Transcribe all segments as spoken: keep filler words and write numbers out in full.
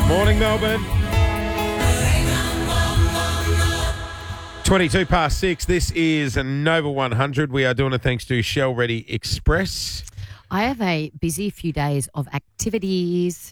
Morning, Melbourne. twenty-two past six. This is Nova one hundred. We are doing it thanks to Shell Ready Express. I have a busy few days of activities.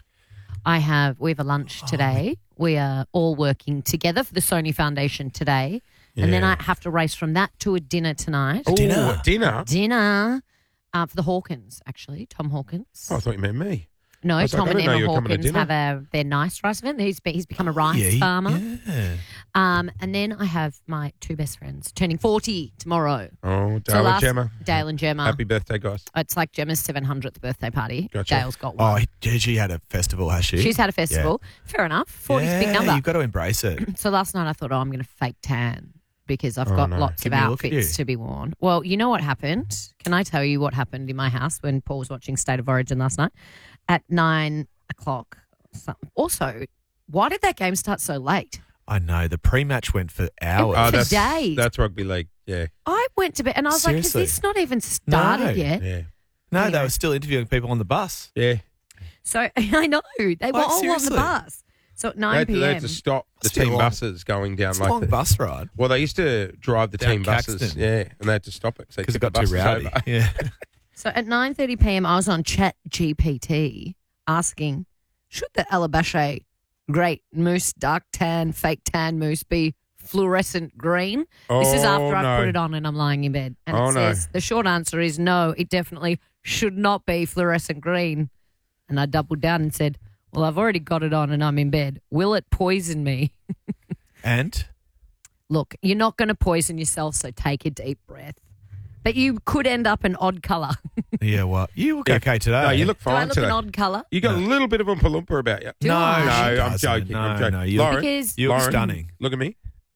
I have, we have a lunch today. We are all working together for the Sony Foundation today. Yeah. And then I have to race from that to a dinner tonight. Ooh, Dinner. Dinner? Dinner uh, for the Hawkins, actually, Tom Hawkins. Oh, I thought you meant me. No, I was Tom like, I and didn't know Emma you were coming to Hawkins dinner. have a, their nice rice event. He's, be- he's become a rice Yeah, farmer. Yeah. Um, and then I have my two best friends turning forty tomorrow. Oh, Dale So and last- Gemma. Dale and Gemma. Happy birthday, guys. It's like Gemma's seven hundredth birthday party. Gotcha. Dale's got Oh, one. he- she had a festival, has she? She's had a festival. Fair enough. forty's yeah, a big number. You've got to embrace it. So last night I thought, oh, I'm going to fake tan because I've Oh, got no. lots Give of me a look at outfits you. to be worn. Well, you know what happened? Can I tell you what happened in my house when Paul was watching State of Origin last night? At nine o'clock. So- Also, why did that game start so late? I know. The pre-match went for hours. Oh, Oh, For that's, days. that's rugby league, yeah. I went to bed and I was Seriously? like, is this not even started No. yet? Yeah. no, they anyway. were still interviewing people on the bus. Yeah. So I know. They were Like, all on seriously? the bus. So at They nine had, to, they had p.m. to stop the Still team long. buses going down It's a like long the, bus ride Well, they used to drive the Down team buses, Caxton. yeah, and they had to stop it because because it got too rowdy. Yeah. So at nine thirty p.m. I was on Chat G P T asking, should the Alabache Great Moose Dark Tan Fake Tan Moose be fluorescent green? This is Oh, after I no. put it on and I'm lying in bed. And Oh, it no. says, the short answer is no, it definitely should not be fluorescent green. And I doubled down and said, well, I've already got it on and I'm in bed. Will it poison me? And Look, you're not going to poison yourself, so take a deep breath. But you could end up an odd colour. yeah, well, you look Yeah. okay today. No, you look Do I fine look today. an odd colour? You got a little bit of a palumpa about you. Do no, I? No, she I'm doesn't. joking. No, I'm joking. no, you Lauren, look, Because you look Lauren, stunning. Look at me.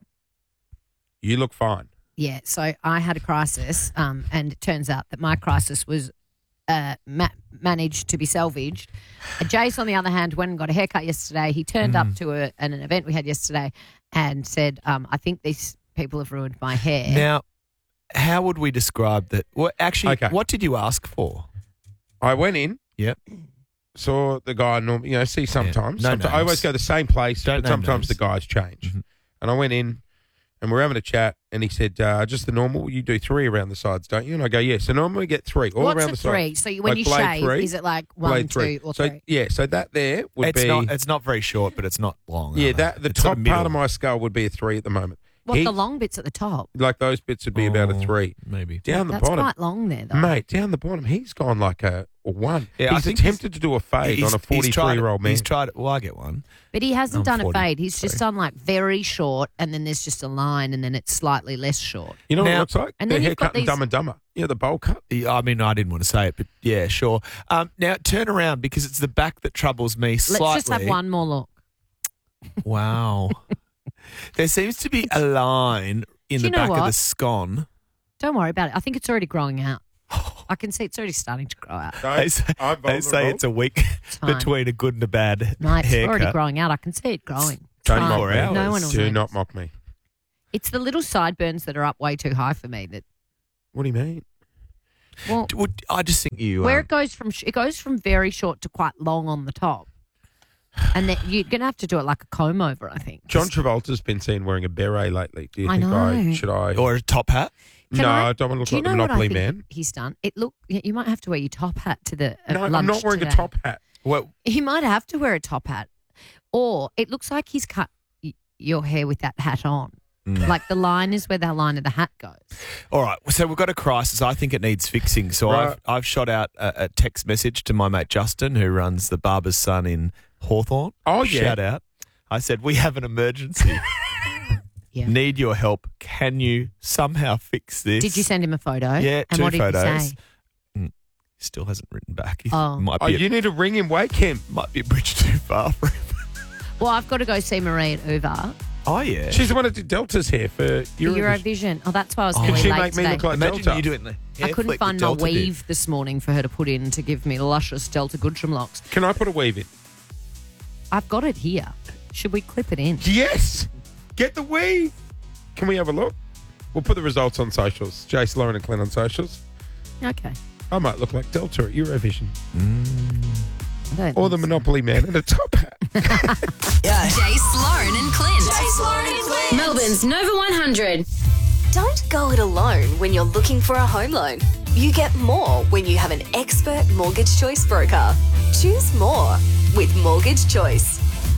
You look fine. Yeah, so I had a crisis, um, and it turns out that my crisis was uh, ma- managed to be salvaged. Uh, Jace, on the other hand, went and got a haircut yesterday. He turned up to a, an, an event we had yesterday and said, um, I think these people have ruined my hair. Now, how would we describe that? Well, actually, Okay. what did you ask for? I went in, Yep. saw the guy, norm- you know, see sometimes. No Someti- I names. always go the same place, Don't but name sometimes names. the guys change. Mhm. And I went in and we're having a chat and he said, uh, just the normal, you do three around the sides, don't you? And I go, yeah. So normally we get three all What's around a the three? sides. So you, when Like you blade shave, three, is it like one, Blade two, three. or so, three? Yeah, so that there would It's be, not. It's not very short, but it's not long. yeah, either. that the It's sort top of part middle. of my skull would be a three at the moment. What, He- the long bits at the top? Like those bits would be about a Oh, three. maybe. Down the That's bottom, quite long there, though. mate, down the bottom, he's gone like a, a one. Yeah, I he's think attempted to do a fade He's- on a he's tried- forty-three-year-old man. He's tried. Well, I get one. But he hasn't I'm done forty, a fade. He's just so- done like very short, and then there's just a line, and then it's slightly less short. You know what it Now- looks like? and the then you've haircut got in these- Dumb and Dumber. Yeah, the bowl cut. Yeah, I mean, I didn't want to say it, but yeah, sure. Um, now turn around because it's the back that troubles me slightly. Let's just have one more look. Wow. There seems to be a line in Do the you know back of the what? scone. Don't worry about it. I think it's already growing out. I can see it's already starting to grow out. No, They say, I'm they say vulnerable. it's a week Time. between a good and a bad No, it's haircut. already growing out. I can see it growing. Don't Time. mock Four me. hours. No one will Do notice. not mock me. It's the little sideburns that are up way too high for me. That What do you mean? well, Would- I just think you. where um, it goes from sh- it goes from very short to quite long on the top, and then you're gonna have to do it like a comb over. I think. John Travolta's been seen wearing a beret lately. Do you I think I know. should I? or a top hat. Can no, I- I don't want to look Do you like know the what I Monopoly think man. he's done? It look. You might have to wear your top hat to the uh, No, lunch I'm not wearing today. a top hat. Well, He might have to wear a top hat, or it looks like he's cut y- your hair with that hat on. Mm. Like the line is where the line of the hat goes. all right. So we've got a crisis. I think it needs fixing. So Right. I've I've shot out a, a text message to my mate Justin, who runs the Barber's Son in Hawthorne. Oh, yeah. Shout out. I said we have an emergency. Yeah. Need your help. Can you somehow fix this? Did you send him a photo? Yeah, and two what did photos. he say? Still hasn't written back. He Oh. might Oh, be a, you need to ring him, wake him. might be a bridge too far for him. Well, I've got to go see Marie at Uber Oh yeah. She's the one that did Delta's hair for for Eurovision. Eurovision. Oh, that's why I was Oh. nearly Can she late make me today. look like Imagine Delta? you doing the hair I couldn't flick find that my Delta did. weave this morning for her to put in to give me luscious Delta Goodrum locks. Can I put a weave in? I've got it here. Should we clip it in? Yes. Get the weave. Can we have a look? We'll put the results on socials. Jace, Lauren and Clint on socials. Okay. I might look like Delta at Eurovision. I don't Or the think so. Monopoly man in a top hat. Yeah. Jace, Lauren and Clint. Jace, Lauren and Clint. Melbourne's Nova one hundred. Don't go it alone when you're looking for a home loan. You get more when you have an expert mortgage choice broker. Choose more with Mortgage Choice.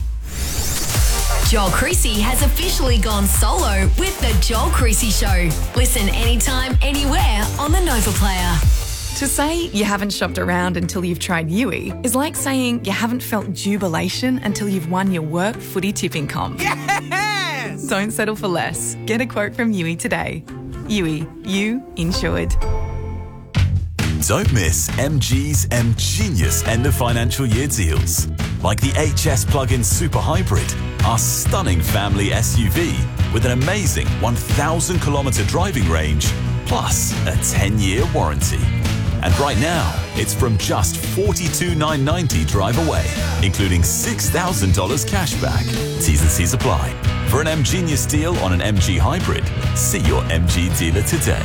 Joel Creasy has officially gone solo with The Joel Creasy Show. Listen anytime, anywhere on the Nova Player. To say you haven't shopped around until you've tried Yui is like saying you haven't felt jubilation until you've won your work footy tipping comp. Yes! Don't settle for less. Get a quote from Yui today. Yui, you insured. Don't miss M G's M Genius end of financial year deals. Like the H S Plug-in Super Hybrid, our stunning family S U V with an amazing one thousand kilometre driving range, plus a ten-year warranty. And right now, it's from just forty-two thousand nine hundred ninety dollars drive away, including six thousand dollars cash back. T's and C's apply. For an M Genius deal on an M G Hybrid, see your M G dealer today.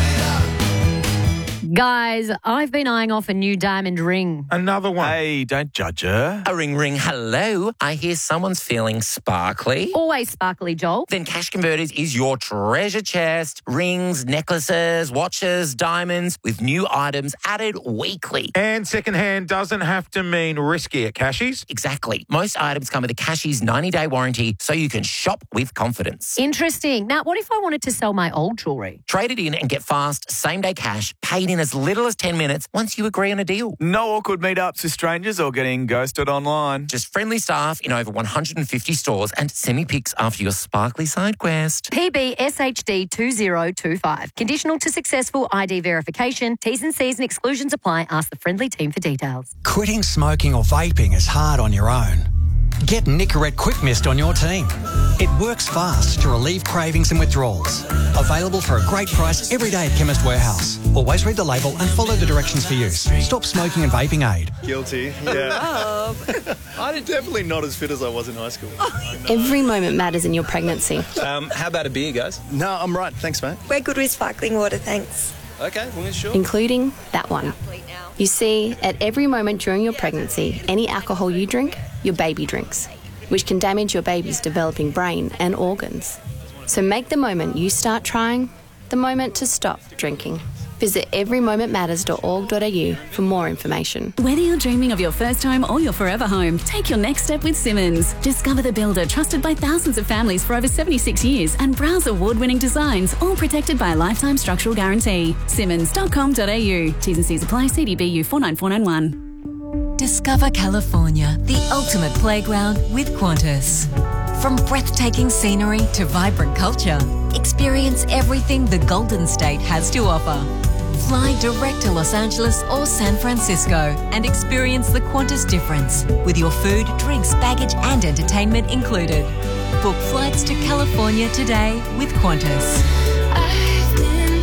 Guys, I've been eyeing off a new diamond ring. Another one. Hey, don't judge her. A ring ring hello. I hear someone's feeling sparkly. Always sparkly, Joel. Then Cash Converters is your treasure chest. Rings, necklaces, watches, diamonds with new items added weekly. And secondhand doesn't have to mean risky at Cashies. Exactly. Most items come with a Cashies ninety-day warranty so you can shop with confidence. Interesting. Now, what if I wanted to sell my old jewellery? Trade it in and get fast, same-day cash, paid in as little as ten minutes once you agree on a deal. No awkward meetups with strangers or getting ghosted online. Just friendly staff in over one hundred fifty stores and send me pics after your sparkly side quest. P B S H D two zero two five. Conditional to successful I D verification. T's and C's and exclusions apply. Ask the friendly team for details. Quitting smoking or vaping is hard on your own. Get Nicorette Quick Mist on your team. It works fast to relieve cravings and withdrawals. Available for a great price every day at Chemist Warehouse. Always read the label and follow the directions for use. Stop smoking and vaping aid. Guilty, yeah. I'm definitely not as fit as I was in high school. Every moment matters in your pregnancy. Um, how about a beer, guys? No, I'm right. Thanks, mate. We're good with sparkling water, thanks. Okay, well, sure. Including that one. You see, at every moment during your pregnancy, any alcohol you drink, your baby drinks, which can damage your baby's developing brain and organs. So make the moment you start trying the moment to stop drinking. Visit every moment matters dot org dot a u for more information. Whether you're dreaming of your first home or your forever home, take your next step with Simmons. Discover the builder trusted by thousands of families for over seventy-six years and browse award-winning designs, all protected by a lifetime structural guarantee. Simmons dot com dot a u. T's and C's apply. C D B U four nine four nine one. Discover California, the ultimate playground with Qantas. From breathtaking scenery to vibrant culture, experience everything the Golden State has to offer. Fly direct to Los Angeles or San Francisco and experience the Qantas difference with your food, drinks, baggage and entertainment included. Book flights to California today with Qantas. I've been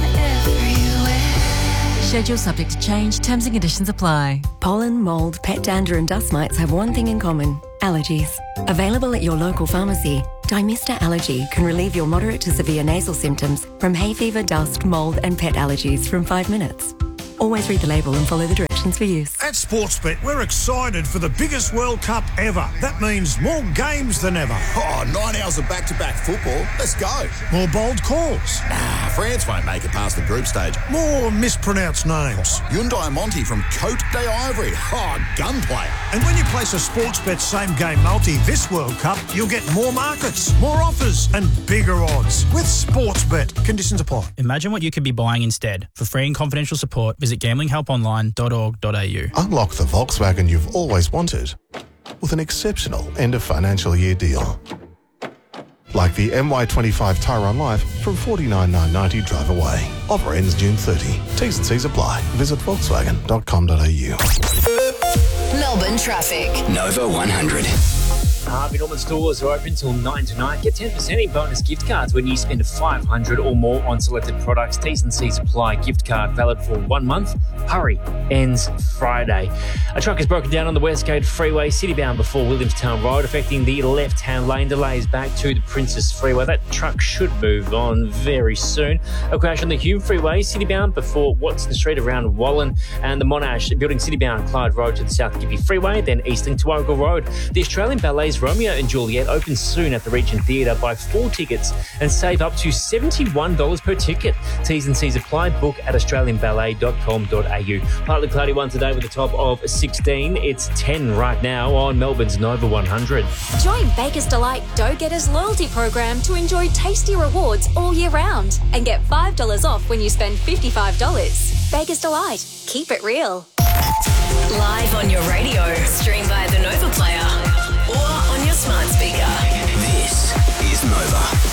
everywhere. Schedule subject to change. Terms and conditions apply. Pollen, mould, pet dander and dust mites have one thing in common. Allergies. Available at your local pharmacy, Dymista Allergy can relieve your moderate to severe nasal symptoms from hay fever, dust, mould and pet allergies from five minutes. Always read the label and follow the directions for use. At Sportsbet, we're excited for the biggest World Cup ever. That means more games than ever. Oh, nine hours of back-to-back football. Let's go. More bold calls. Nah, France won't make it past the group stage. More mispronounced names. Hyundai Monty from Cote d'Ivory. Oh, gunplay. And when you place a Sportsbet same-game multi this World Cup, you'll get more markets, more offers and bigger odds. With Sportsbet. Conditions apply. Imagine what you could be buying instead. For free and confidential support, visit gambling help online dot org dot a u. Unlock the Volkswagen you've always wanted with an exceptional end of financial year deal. Like the M Y twenty-five Tyron Life from forty-nine thousand nine hundred ninety drive away. Offer ends June thirtieth. T's and C's apply. Visit volkswagen dot com dot a u. Melbourne traffic. Nova one hundred. Harvey Norman stores are open till nine tonight. Get ten percent in bonus gift cards when you spend five hundred dollars or more on selected products. T's and C's apply. Gift card valid for one month. Hurry. Ends Friday. A truck is broken down on the Westgate Freeway, citybound before Williamstown Road, affecting the left-hand lane. Delays back to the Princess Freeway. That truck should move on very soon. A crash on the Hume Freeway, citybound before Watson Street around Wallen, and the Monash building citybound Clyde Road to the South Gippy Freeway, then easting to Ogle Road. The Australian Ballet's Romeo and Juliet opens soon at the Regent Theatre. Buy four tickets and save up to seventy-one dollars per ticket. T's and C's apply. Book at australian ballet dot com dot a u. Partly cloudy one today with a top of sixteen. It's ten right now on Melbourne's Nova one hundred. Join Baker's Delight Dough Getters loyalty program to enjoy tasty rewards all year round and get five dollars off when you spend fifty-five dollars. Baker's Delight. Keep it real. Live on your radio, stream via the Nova Player or on your smart speaker. This is Nova.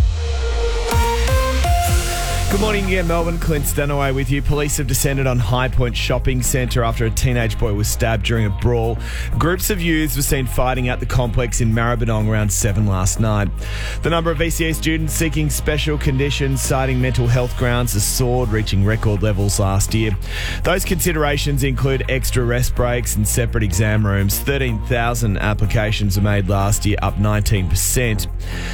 Good morning again, Melbourne. Clint Stanaway with you. Police have descended on High Point Shopping Centre after a teenage boy was stabbed during a brawl. Groups of youths were seen fighting at the complex in Maribyrnong around seven last night. The number of V C A students seeking special conditions, citing mental health grounds, has soared, reaching record levels last year. Those considerations include extra rest breaks and separate exam rooms. thirteen thousand applications were made last year, up nineteen percent.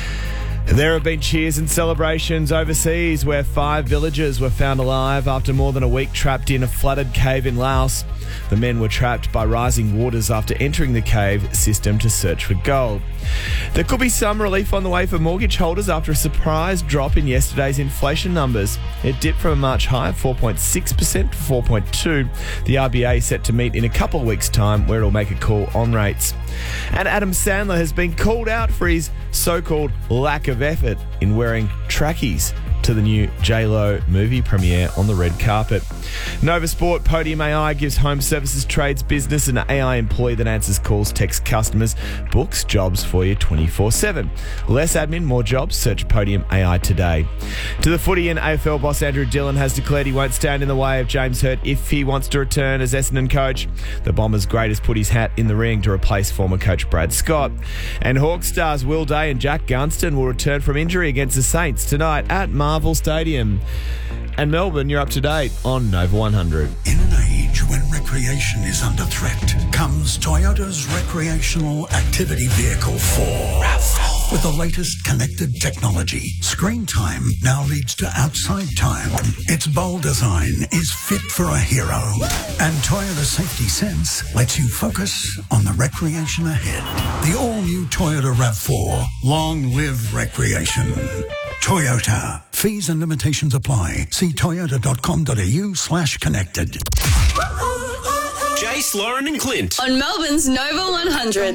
There have been cheers and celebrations overseas where five villagers were found alive after more than a week trapped in a flooded cave in Laos. The men were trapped by rising waters after entering the cave system to search for gold. There could be some relief on the way for mortgage holders after a surprise drop in yesterday's inflation numbers. It dipped from a March high of four point six percent to four point two percent. The R B A is set to meet in a couple of weeks' time where it will make a call on rates. And Adam Sandler has been called out for his so-called lack of effort in wearing trackies to the new J Lo movie premiere on the red carpet. Nova Sport Podium A I gives home services trades business an A I employee that answers calls, texts customers, books jobs for you twenty-four seven. Less admin, more jobs. Search Podium A I today. To the footy, and A F L boss Andrew Dillon has declared he won't stand in the way of James Hurt if he wants to return as Essendon coach. The Bombers' great has put his hat in the ring to replace former coach Brad Scott. And Hawks stars Will Day and Jack Gunston will return from injury against the Saints tonight at Marvel Stadium. And Melbourne, you're up to date on Nova one hundred. In an age when recreation is under threat, comes Toyota's recreational activity vehicle four. RAV four. With the latest connected technology, screen time now leads to outside time. Its bold design is fit for a hero. And Toyota Safety Sense lets you focus on the recreation ahead. The all-new Toyota RAV four. Long live recreation. Toyota. Fees and limitations apply. See toyota.com.au slash connected. Jace, Lauren and Clint. On Melbourne's Nova one hundred.